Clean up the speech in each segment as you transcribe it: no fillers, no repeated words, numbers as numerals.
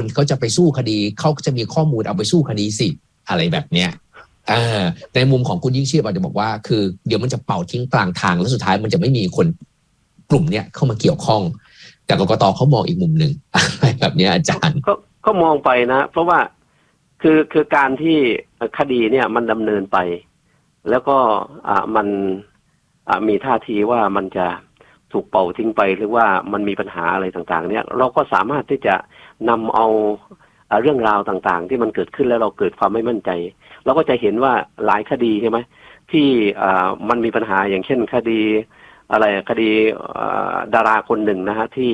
เขาจะไปสู้คดีเขาจะมีข้อมูลเอาไปสู้คดีสิอะไรแบบเนี้ยในมุมของคุณยิ่งชีพอาจจะบอกว่าคือเดี๋ยวมันจะเป่าทิ้งกลางทางแล้วสุดท้ายมันจะไม่มีคนกลุ่มเนี้ยเข้ามาเกี่ยวข้องแต่กกตเขามองอีกมุมหนึ่งอะไรแบบนี้อาจารย์ก็มองไปนะเพราะว่าคือการที่คดีเนี่ยมันดำเนินไปแล้วก็มันมีท่าทีว่ามันจะถูกเป่าทิ้งไปหรือว่ามันมีปัญหาอะไรต่างๆเนี่ยเราก็สามารถที่จะนำเอาเรื่องราวต่างๆที่มันเกิดขึ้นแล้วเราเกิดความไม่มั่นใจเราก็จะเห็นว่าหลายคดีใช่ไหมที่มันมีปัญหาอย่างเช่นคดีอะไรคดีดาราคนหนึ่งนะฮะที่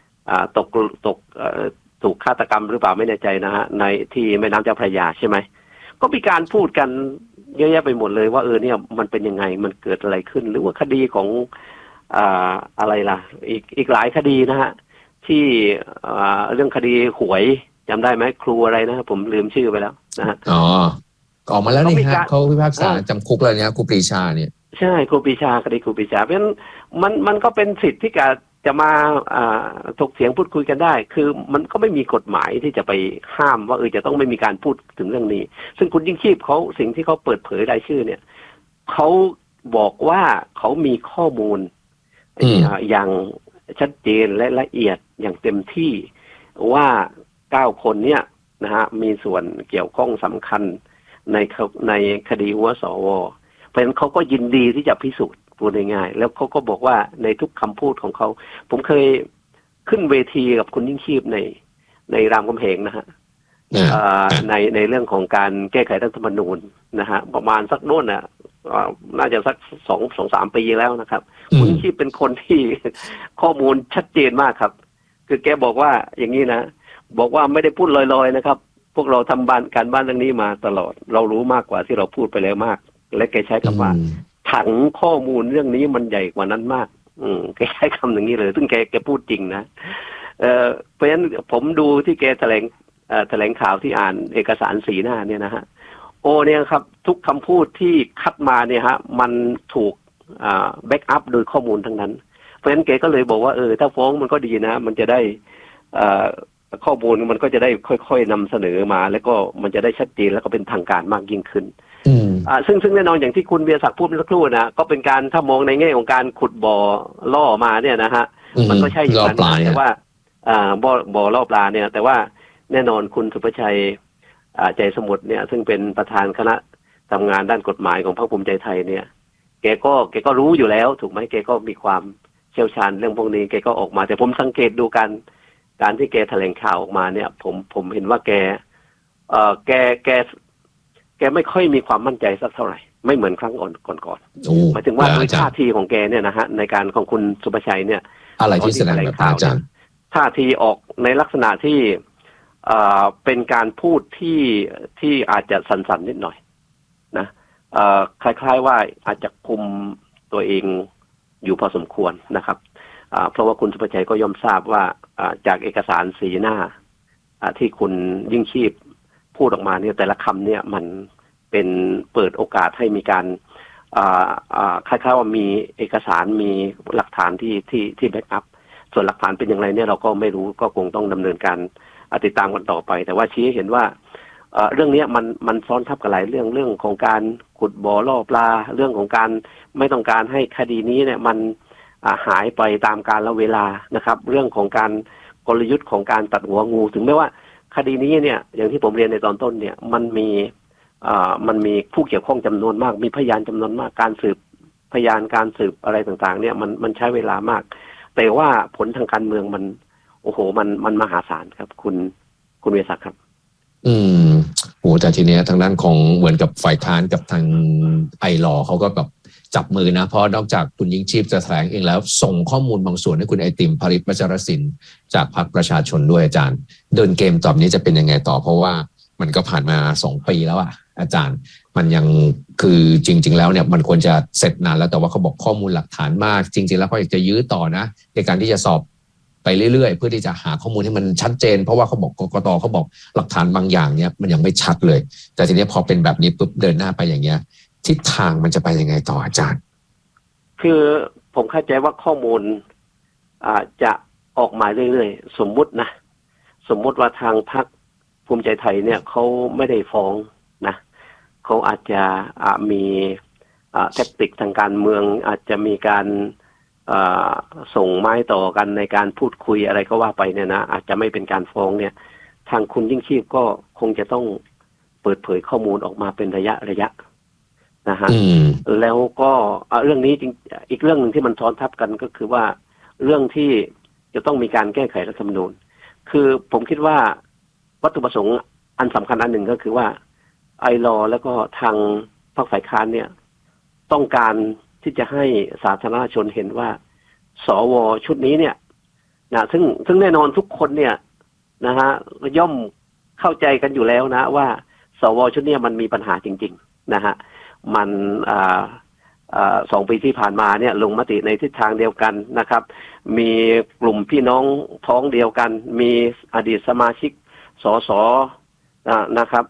ถูกฆาตกรรมหรือเปล่าไม่แน่ใจนะฮะในที่แม่น้ำเจ้าพระยาใช่ไหมก็มีการพูดกันเยอะแยะไปหมดเลยว่าเนี่ยมันเป็นยังไงมันเกิดอะไรขึ้นหรือว่าคดีของอะไรล่ะอีกหลายคดีนะฮะที่เรื่องคดีหวยจำได้ไหมครูอะไรนะผมลืมชื่อไปแล้วนะฮะออกมาแล้วนี่ฮะเขาพิพากษาจำคุกแล้วเนี่ยครูปรีชาเนี่ยใช่ครูปรีชาคดีครูปรีชาเพราะฉะนั้นมันก็เป็นสิทธิ์ที่จะมาถกเถียงพูดคุยกันได้คือมันก็ไม่มีกฎหมายที่จะไปห้ามว่าจะต้องไม่มีการพูดถึงเรื่องนี้ซึ่งคุณยิ่งชีพเขาสิ่งที่เขาเปิดเผยรายชื่อเนี่ยเขาบอกว่าเขามีข้อมูลอย่างชัดเจนและละเอียดอย่างเต็มที่ว่า9 คนเนี่ยนะฮะมีส่วนเกี่ยวข้องสำคัญในคดีหัวสวเพราะฉะนั้นเขาก็ยินดีที่จะพิสูจน์พูดง่ายๆแล้วเขาก็บอกว่าในทุกคำพูดของเขาผมเคยขึ้นเวทีกับคุณยิ่งชีพในรามคำแหงนะฮะในเรื่องของการแก้ไขรัฐธรรมนูญนะฮะประมาณสักโน่นน่ะน่าจะสัก2-3 ปีแล้วนะครับคุณยิ่งชีพเป็นคนที่ข้อมูลชัดเจนมากครับคือแกบอกว่าอย่างนี้นะบอกว่าไม่ได้พูดลอยๆนะครับพวกเราทำการบ้านเรื่องนี้มาตลอดเรารู้มากกว่าที่เราพูดไปแล้วมากและแกใช้คำว่าถังข้อมูลเรื่องนี้มันใหญ่กว่านั้นมากแกใช้คำอย่างนี้เลยซึ่งแกพูดจริงนะเพราะฉะนั้นผมดูที่แกแถลงข่าวที่อ่านเอกสารสีหน้าเนี่ยนะฮะเนี่ยครับทุกคำพูดที่คัดมาเนี่ยฮะมันถูกแบ็กอัพโดยข้อมูลทั้งนั้นเพราะฉะนั้นแกก็เลยบอกว่าถ้าฟ้องมันก็ดีนะมันจะได้ข้อมูลมันก็จะได้ค่อยๆนำเสนอมาแล้วก็มันจะได้ชัดเจนแล้วก็เป็นทางการมากยิ่งขึ้นซึ่งแน่นอนอย่างที่คุณเบียร์ศักดิ์พูดเมื่อสักครู่นะก็เป็นการถ้ามองในแง่ของการขุดบ่อล่อมาเนี่ยนะฮะมันก็ใช่อย่างนั้นแต่ว่าบ่อล่อปลาเนี่ยแต่ว่าแน่นอนคุณสุภชัยใจสมุทรเนี่ยซึ่งเป็นประธานคณะทำงานด้านกฎหมายของพรรคภูมิใจไทยเนี่ยแกก็รู้อยู่แล้วถูกไหมแกก็มีความเชี่ยวชาญเรื่องพวกนี้แกก็ออกมาแต่ผมสังเกตดูการที่แกแถลงข่าวออกมาเนี่ยผมเห็นว่าแกไม่ค่อยมีความมั่นใจสักเท่าไหร่ไม่เหมือนครั้งก่อนหมายถึงว่าโดยท่าทีของแกเนี่ยนะฮะในการของคุณสุภชัยเนี่ยอะไรที่แสดงแบบอาจารย์ท่าทีออกในลักษณะที่เป็นการพูดที่อาจจะสั่นๆนิดหน่อยนะคล้ายๆว่าอาจจะคุมตัวเองอยู่พอสมควรนะครับเพราะว่าคุณสุภชัยก็ย่อมทราบว่าจากเอกสารสีหน้าที่คุณยิ่งชีพพูดออกมาเนี่ยแต่ละคำเนี่ยมันเป็นเปิดโอกาสให้มีการคล้ายๆว่ามีเอกสารมีหลักฐานที่แบ็กอัพส่วนหลักฐานเป็นอย่างไรเนี่ยเราก็ไม่รู้ก็คงต้องดำเนินการติดตามกันต่อไปแต่ว่าชี้ให้เห็นว่าเรื่องนี้มันซ้อนทับกับหลายเรื่องของการขุดบ่อล่อปลาเรื่องของการไม่ต้องการให้คดีนี้เนี่ยมันหายไปตามกาลเวลานะครับเรื่องของการกลยุทธ์ของการตัดหัวงูถึงแม้ว่าคดีนี้เนี่ยอย่างที่ผมเรียนในตอนต้นเนี่ยมันมีผู้เกี่ยวข้องจำนวนมากมีพยานจำนวนมากการสืบพยานการสืบอะไรต่างๆเนี่ยมันใช้เวลามากแต่ว่าผลทางการเมืองมันโอ้โหมันมหาศาลครับคุณเวศักดิ์ครับโหแต่ทีเนี้ยทางด้านของเหมือนกับฝ่ายค้านกับทางไอลอเขาก็แบบจับมือนะเพราะนอกจากคุณยิ่งชีพจะแถลงเองแล้วส่งข้อมูลบางส่วนให้คุณไอติมภริษฐ์ วัชรศิลป์จากพรรคประชาชนด้วยอาจารย์เดินเกมต่อนี้จะเป็นยังไงต่อเพราะว่ามันก็ผ่านมา2 ปีแล้วอะอาจารย์มันยังคือจริงๆแล้วเนี่ยมันควรจะเสร็จนานแล้วแต่ว่าเขาบอกข้อมูลหลักฐานมากจริงๆแล้วเขาอยากจะยื้อต่อนะในการที่จะสอบไปเรื่อยๆเพื่อที่จะหาข้อมูลให้มันชัดเจนเพราะว่าเขาบอกกกตเขาบอกหลักฐานบางอย่างเนี่ยมันยังไม่ชัดเลยแต่ทีนี้พอเป็นแบบนี้ปุ๊บเดินหน้าไปอย่างเงี้ยทิศทางมันจะไปยังไงต่ออาจารย์คือผมเข้าใจว่าข้อมูลจะออกมาเรื่อยๆสมมุติสมมติว่าทางพรรคภูมิใจไทยเนี่ยเขาไม่ได้ฟ้องนะเขาอาจจะมีแทคติกทางการเมืองอาจจะมีการส่งไม้ต่อกันในการพูดคุยอะไรก็ว่าไปเนี่ยนะอาจจะไม่เป็นการฟ้องเนี่ยทางคุณยิ่งชีพก็คงจะต้องเปิดเผยข้อมูลออกมาเป็นระยะนะฮะแล้วก็เรื่องนี้จริงอีกเรื่องหนึ่งที่มันซ้อนทับกันก็คือว่าเรื่องที่จะต้องมีการแก้ไขรัฐธรรมนูญคือผมคิดว่าวัตถุประสงค์อันสำคัญอันหนึ่งก็คือว่าไอลอแล้วก็ทางพรรคฝ่ายค้านเนี่ยต้องการที่จะให้สาธารณชนเห็นว่าสวชุดนี้เนี่ยนะซึ่งแน่นอนทุกคนเนี่ยนะฮะย่อมเข้าใจกันอยู่แล้วนะว่าสวชุดนี้มันมีปัญหาจริงๆนะฮะมัน2 ปีที่ผ่านมาเนี่ยลงมติในทิศทางเดียวกันนะครับมีกลุ่มพี่น้องท้องเดียวกันมีอดีตสมาชิกสสนะครับ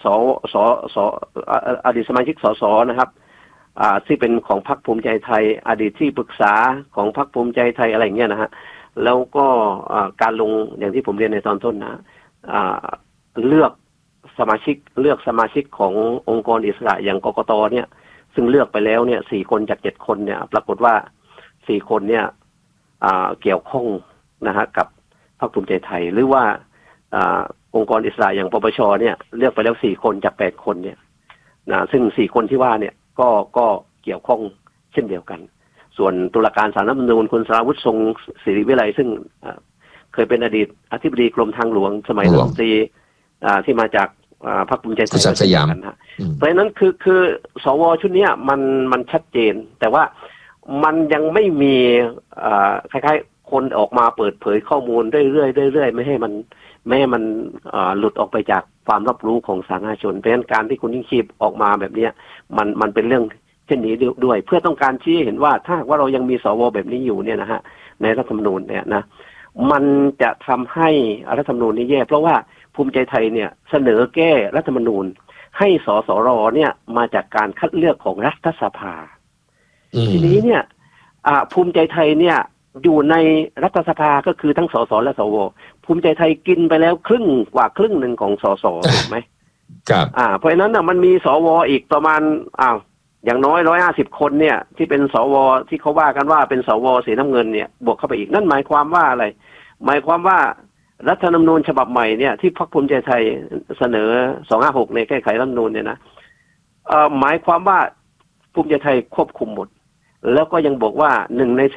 อดีตสมาชิกสสนะครับที่เป็นของพรรคภูมิใจไทยอดีตที่ปรึกษาของพรรคภูมิใจไทยอะไรอย่างเงี้ยนะฮะแล้วก็การลงอย่างที่ผมเรียนในตอนต้นนะเลือกสมาชิกขององค์กรอิสระอย่างกกตเนี่ยซึ่งเลือกไปแล้วเนี่ย4 คนจาก7 คนเนี่ยปรากฏว่า4 คนเนี่ยเกี่ยวข้องนะฮะกับพรรคภูมิใจไทยหรือว่าองค์กรอิสระอย่างปปชเนี่ยเลือกไปแล้ว4 คนจาก8 คนเนี่ยนะซึ่ง4 คนที่ว่าเนี่ยก็เกี่ยวข้องเช่นเดียวกันส่วนตุลาการศาลรัฐธรรมนูญคุณสราวุฒิทรงศิริวิไลซึ่งเคยเป็นอดีตอธิบดีกรมทางหลวงสมัยรัฐมนตรีที่มาจากพรรคภูมิใจไทยสยามเพราะฉะนั้นคือสวชุดนี้มันชัดเจนแต่ว่ามันยังไม่มีคล้ายๆคนออกมาเปิดเผยข้อมูลเรื่อยๆไม่ให้มันหลุดออกไปจากความรับรู้ของสาธารณชนเพราะฉะนั้นการที่คุณยิ่งชีพออกมาแบบนี้มันเป็นเรื่องเช่นนี้ด้วยเพื่อต้องการชี้เห็นว่าถ้าว่าเรายังมีสวแบบนี้อยู่เนี่ยนะฮะในรัฐธรรมนูญเนี่ยนะมันจะทำให้รัฐธรรมนูญนี้แย่เพราะว่าภูมิใจไทยเนี่ยเสนอแก้รัฐธรรมนูญให้สสรเนี่ยมาจากการคัดเลือกของรัฐสภาทีนี้เนี่ยภูมิใจไทยเนี่ยอยู่ในรัฐสภาก็คือทั้งสสและสวภูมิใจไทยกินไปแล้วครึ่งหนึ่งของสสถูกไหมครับเพราะฉะนั้นมันมีสวอีกประมาณอย่างน้อย150 คนเนี่ยที่เป็นสวที่เขาว่ากันว่าเป็นสวสีน้ำเงินเนี่ยบวกเข้าไปอีกนั่นหมายความว่าอะไรหมายความว่ารัฐธรรมนูญฉบับใหม่เนี่ยที่พรรคภูมิใจไทยเสนอ256ในแก้ไขรัฐธรรมนูญเนี่ยนะหมายความว่าภูมิใจไทยควบคุมหมดแล้วก็ยังบอกว่า1 ใน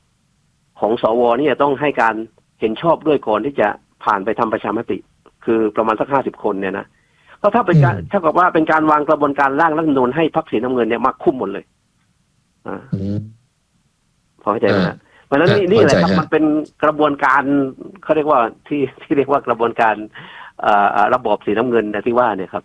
4ของสวนี่จะต้องให้การเห็นชอบด้วยก่อนที่จะผ่านไปทำประชามติคือประมาณสัก50 คนเนี่ยนะก็ถ้าเป็นการเท่ากับว่าเป็นการวางกระบวนการร่างรัฐธรรมนูญให้พรรคสีน้ำเงินเนี่ยมาคุมหมดเลยพอเข้าใจไหมนะเพราะฉะนั้นนี่แหละครับมันเป็นกระบวนการเขาเรียกว่าที่เรียกว่ากระบวนการระบอบสีน้ำเงินนะที่ว่าเนี่ยครับ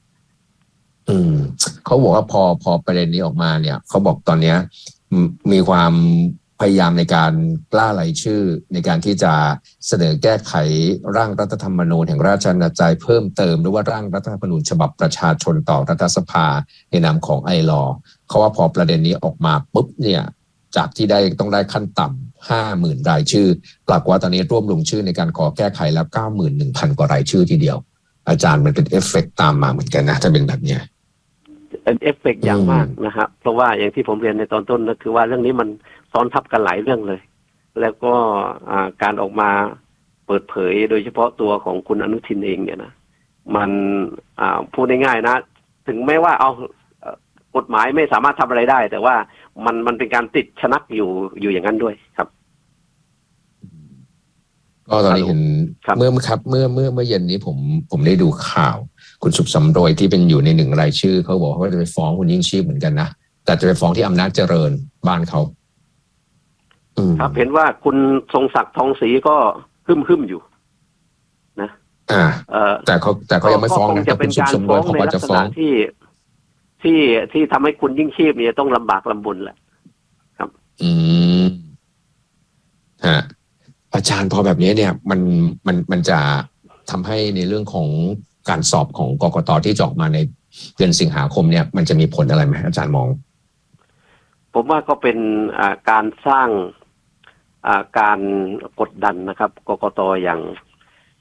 เขาบอกว่าพอประเด็นนี้ออกมาเนี่ยเขาบอกตอนนี้มีความพยายามในการกล้ารายชื่อในการที่จะเสนอแก้ไขร่างรัฐธรรมนูญแห่งราชอาณาจักรเพิ่มเติมหรือว่าร่างรัฐธรรมนูญฉบับประชาชนต่อรัฐสภาในนามของไอลอเขาว่าพอประเด็นนี้ออกมาปุ๊บเนี่ยจากที่ต้องได้ขั้นต่ำ 50,000 รายชื่อปรากฏว่าตอนนี้ร่วมลงชื่อในการขอแก้ไขแล้ว 91,000 กว่ารายชื่อทีเดียวอาจารย์มันเป็นเอฟเฟกต์ตามมาเหมือนกันนะถ้าเป็นแบบนี้เป็นเอฟเฟกต์อย่างมากนะครับเพราะว่าอย่างที่ผมเรียนในตอนต้นก็คือว่าเรื่องนี้มันซ้อนทับกันหลายเรื่องเลยแล้วก็การออกมาเปิดเผยโดยเฉพาะตัวของคุณอนุทินเองเนี่ยนะมันพูดง่ายๆนะถึงแม้ว่ากฎหมายไม่สามารถทำอะไรได้แต่ว่ามันเป็นการติดชะนักอยู่อย่างนั้นด้วยครับก็ตอนนี้เห็นเมื่อเย็นนี้ผมได้ดูข่าวคุณสุขสำรวยที่เป็นอยู่ใน1 รายชื่อเขาบอกว่าจะไปฟ้องคุณยิ่งชีพเหมือนกันนะแต่จะไปฟ้องที่อำนาจเจริญบ้านเขาครับเห็นว่าคุณทรงศักดิ์ทองศรีก็ฮึ่มอยู่นะแต่เขายังไม่ฟ้องนะจะเป็นการฟ้องในลักษณะที่ทำให้คุณยิ่งชีพเนี่ยต้องลำบากลำบนแหละครับอาจารย์พอแบบนี้เนี่ยมันจะทำให้ในเรื่องของการสอบของกกต.ที่จะออกมาในเดือนสิงหาคมเนี่ยมันจะมีผลอะไรไหมอาจารย์มองผมว่าก็เป็นการสร้างการกดดันนะครับกกต.อย่าง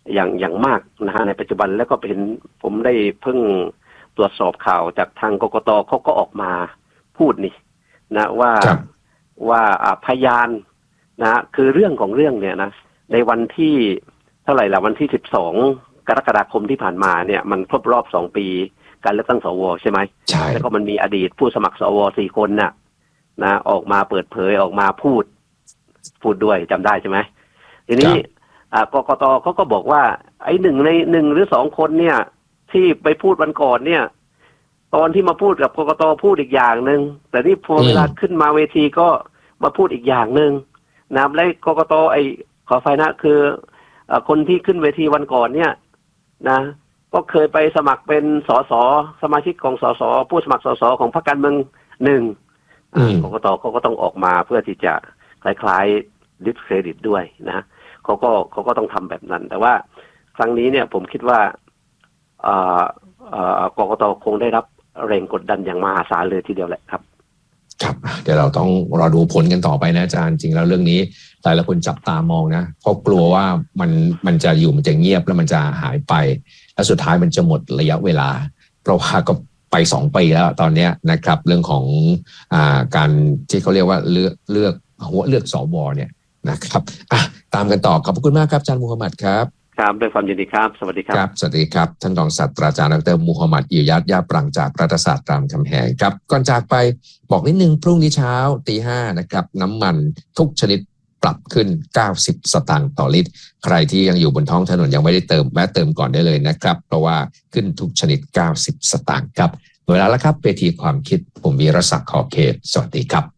อย่างมากนะฮะในปัจจุบันแล้วก็เป็นผมได้เพิ่งตรวจสอบข่าวจากทางกกตเขาก็ออกมาพูดนี่นะว่าพยานนะคือเรื่องของเรื่องเนี่ยนะในวันที่เท่าไหร่ละวันที่12กรกฎาคมที่ผ่านมาเนี่ยมันครบรอบ2ปีการเลือกตั้งสวใช่ไหมใช่แล้วก็มันมีอดีตผู้สมัครสว4คนน่ะนะออกมาเปิดเผยออกมาพูดด้วยจำได้ใช่ไหมทีนี้กกตเขาก็บอกว่าไอ้1 หรือ 2คนเนี่ยที่ไปพูดวันก่อนเนี่ยตอนที่มาพูดกับกกตพูดอีกอย่างนึงแต่นี่พอเวลาขึ้นมาเวทีก็มาพูดอีกอย่างนึงนะและกกตขอไฟนะคือคนที่ขึ้นเวทีวันก่อนเนี่ยนะก็เคยไปสมัครเป็นสสสมาชิกของสสผู้สมัครสสของพรรคการเมือง1กกตเขาก็ต้องออกมาเพื่อที่จะคล้ายๆดิสเครดิตด้วยนะเขาก็ต้องทำแบบนั้นแต่ว่าครั้งนี้เนี่ยผมคิดว่ากกตคงได้รับแรงกดดันอย่างมหาศาลเลยทีเดียวแหละครับครับเดี๋ยวเราต้องรอดูผลกันต่อไปนะอาจารย์จริงแล้วเรื่องนี้หลายคนจับตามองนะเพราะกลัวว่ามันจะเงียบแล้วมันจะหายไปแล้วสุดท้ายมันจะหมดระยะเวลาเพราะว่าก็ไป2 ปีแล้วตอนนี้นะครับเรื่องของการที่เขาเรียกว่าเลือกสวเนี่ยนะครับตามกันต่อขอบคุณมากครับอาจารย์มูฮัมหมัดครับครับด้วยความยินดีครับสวัสดีครับสวัสดีครับท่านรองศาสตราจารย์ดร.มูฮัมหมัด อิลยัต ยาปรังจากรัฐศาสตร์รามคำแหงครับก่อนจากไปบอกนิดนึงพรุ่งนี้เช้า 5:00 นะครับน้ำมันทุกชนิดปรับขึ้น90 สตางค์ต่อลิตรใครที่ยังอยู่บนท้องถนนยังไม่ได้เติมแวะเติมก่อนได้เลยนะครับเพราะว่าขึ้นทุกชนิด90 สตางค์ครับเวลาแล้วครับเวทีความคิดผมวีรศักดิ์ ขอบเขตสวัสดีครับ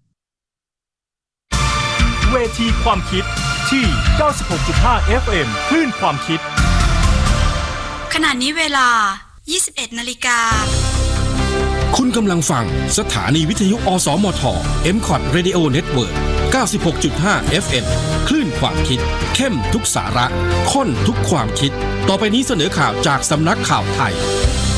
เวทีความคิดที่ 96.5 FM คลื่นความคิดขณะนี้เวลา 21:00 น. คุณกำลังฟังสถานีวิทยุอสมท MCOT Radio Network 96.5 FM คลื่นความคิดเข้มทุกสาระข้นทุกความคิดต่อไปนี้เสนอข่าวจากสำนักข่าวไทย